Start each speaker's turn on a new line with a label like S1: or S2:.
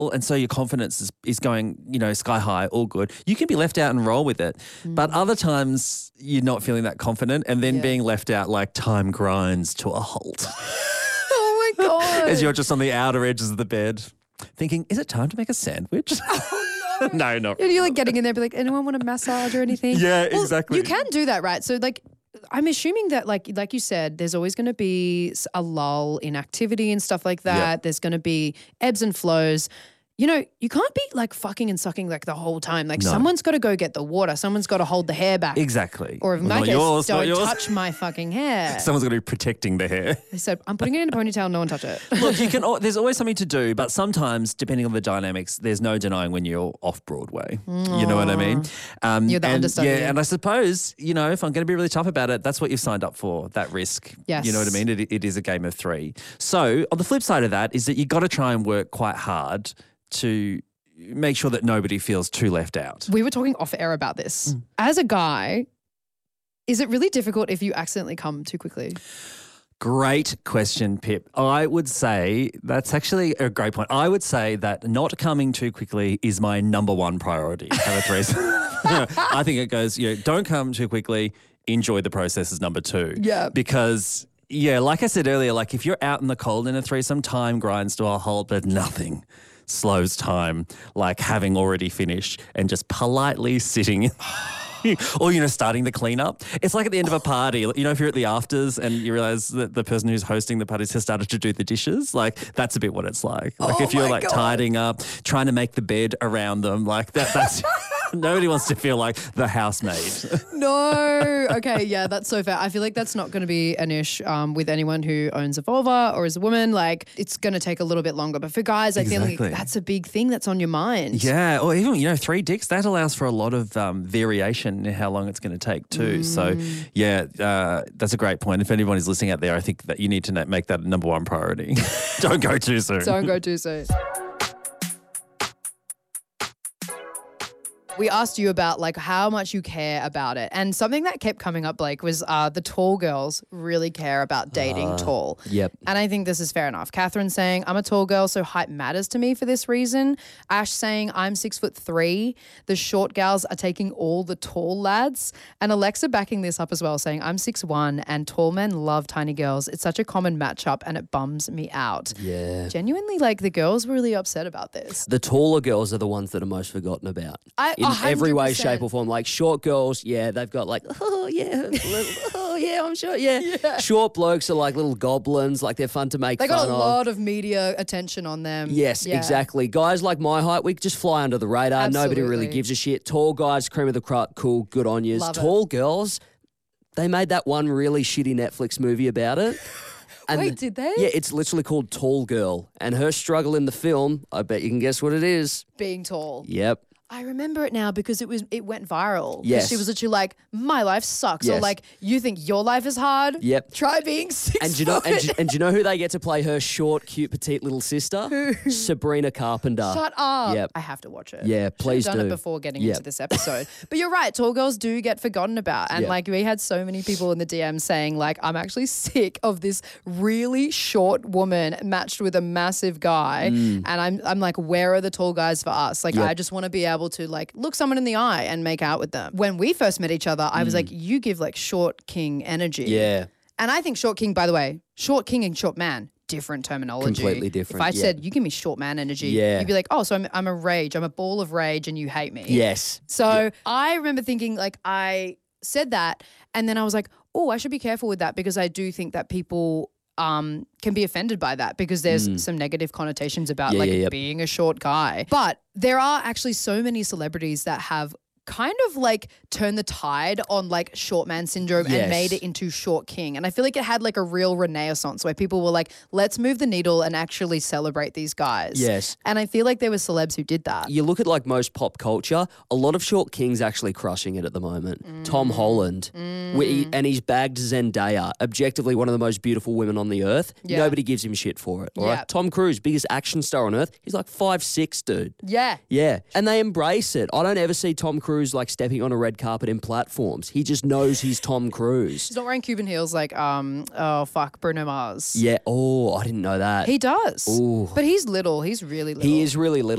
S1: and so your confidence is going, sky high, all good. You can be left out and roll with it. But other times you're not feeling that confident and then being left out like time grinds to a halt.
S2: Oh my God.
S1: As you're just on the outer edges of the bed thinking, is it time to make a sandwich?
S2: Oh,
S1: no, not
S2: really. You're like getting in there, be like, anyone want a massage or anything?
S1: Yeah,
S2: well,
S1: exactly.
S2: You can do that, right? So like, I'm assuming that like you said, there's always going to be a lull in activity and stuff like that.
S1: Yep.
S2: There's going to be ebbs and flows. You can't be like fucking and sucking like the whole time. Like someone's got to go get the water. Someone's got to hold the hair back.
S1: Exactly.
S2: Or in my
S1: Not
S2: case,
S1: yours, not
S2: don't
S1: yours.
S2: touch my fucking hair.
S1: Someone's got to be protecting the hair.
S2: They said, I'm putting it in a ponytail, no one touch it.
S1: Look, there's always something to do, but sometimes, depending on the dynamics, there's no denying when you're off Broadway. You know what I mean?
S2: You're the understudy.
S1: Yeah, and I suppose, if I'm going to be really tough about it, that's what you've signed up for, that risk.
S2: Yes.
S1: You know what I mean? It is a game of three. So on the flip side of that is that you got to try and work quite hard to make sure that nobody feels too left out.
S2: We were talking off air about this. As a guy, is it really difficult if you accidentally come too quickly?
S1: Great question, Pip. I would say that's actually a great point. I would say that not coming too quickly is my number one priority. Have a threesome. I think it goes, don't come too quickly. Enjoy the process is number two.
S2: Yeah.
S1: Because, like I said earlier, like if you're out in the cold in a threesome, time grinds to a halt, but nothing slows time like having already finished and just politely sitting or, starting the cleanup. It's like at the end of a party, if you're at the afters and you realize that the person who's hosting the party has started to do the dishes, like that's a bit what it's like. Like if you're like tidying up, trying to make the bed around them, like that's... Nobody wants to feel like the housemaid.
S2: No. Okay, yeah, that's so fair. I feel like that's not going to be an issue with anyone who owns a vulva or is a woman. Like, it's going to take a little bit longer. But for guys, I feel like that's a big thing that's on your mind.
S1: Yeah, or even, 3 dicks, that allows for a lot of variation in how long it's going to take too. So, that's a great point. If anyone is listening out there, I think that you need to make that number one priority. Don't go too soon.
S2: Don't go too soon. We asked you about like how much you care about it. And something that kept coming up, Blake, was the tall girls really care about dating tall.
S3: Yep.
S2: And I think this is fair enough. Catherine saying, I'm a tall girl, so height matters to me for this reason. Ash saying, I'm 6'3". The short gals are taking all the tall lads. And Alexa backing this up as well, saying, I'm 6'1" and tall men love tiny girls. It's such a common matchup and it bums me out.
S3: Yeah.
S2: Genuinely, like the girls were really upset about this.
S3: The taller girls are the ones that are most forgotten about. In
S2: 100%.
S3: every way, shape or form. Like short girls, they've got like, I'm sure, yeah. Short blokes are like little goblins, like they're fun to make
S2: They
S3: fun of.
S2: got a lot of media attention on them.
S3: Yes, exactly. Guys like my height, we just fly under the radar.
S2: Absolutely.
S3: Nobody really gives a shit. Tall guys, cream of the crop, cool, good on yous.
S2: Love it.
S3: Tall girls, they made that one really shitty Netflix movie about it. And
S2: Wait, did they?
S3: Yeah, it's literally called Tall Girl. And her struggle in the film, I bet you can guess what it is.
S2: Being tall.
S3: Yep.
S2: I remember it now because it went viral. 'Cause
S3: Yes.
S2: She was literally like, my life sucks. Or
S3: Yes.
S2: like, you think your life is hard?
S3: Yep.
S2: Try being 6
S3: And do you know, and do you know who they get to play her short, cute, petite little sister? Sabrina Carpenter.
S2: Shut up.
S3: Yep.
S2: I have to watch it.
S3: Yeah, please
S2: Should've done
S3: do.
S2: it before getting
S3: Yep.
S2: into this episode. But you're right. Tall girls do get forgotten about. And
S3: Yep.
S2: like we had so many people in the DMs saying like, I'm actually sick of this really short woman matched with a massive guy. And I'm like, where are the tall guys for us? Like,
S3: Yep.
S2: I just want to be able to like look someone in the eye and make out with them. When we first met each other, I was like, you give like short king energy.
S3: Yeah.
S2: And I think short king, by the way, short king and short man, different terminology.
S3: Completely different,
S2: If I
S3: yeah.
S2: said, you give me short man energy,
S3: Yeah.
S2: you'd be like, oh, so I'm a rage. I'm a ball of rage and you hate me.
S3: Yes.
S2: So I remember thinking like I said that and then I was like, oh, I should be careful with that because I do think that people can be offended by that because there's some negative connotations about being a short guy. But there are actually so many celebrities that have kind of like turned the tide on like short man syndrome
S3: Yes.
S2: and made it into short king. And I feel like it had like a real renaissance where people were like, let's move the needle and actually celebrate these guys.
S3: Yes.
S2: And I feel like there were celebs who did that.
S3: You look at like most pop culture, a lot of short kings actually crushing it at the moment. Tom Holland, and he's bagged Zendaya, objectively one of the most beautiful women on the earth.
S2: Yeah.
S3: Nobody gives him shit for it. All
S2: Yeah.
S3: right. Tom Cruise, biggest action star on earth. He's like 5'6", dude.
S2: Yeah.
S3: Yeah. And they embrace it. I don't ever see Tom Cruise Cruise like stepping on a red carpet in platforms. He just knows he's Tom Cruise.
S2: He's not wearing Cuban heels like Bruno Mars.
S3: Yeah. Oh, I didn't know that.
S2: He does.
S3: Ooh.
S2: But he's little. He's really little.
S3: He is really little.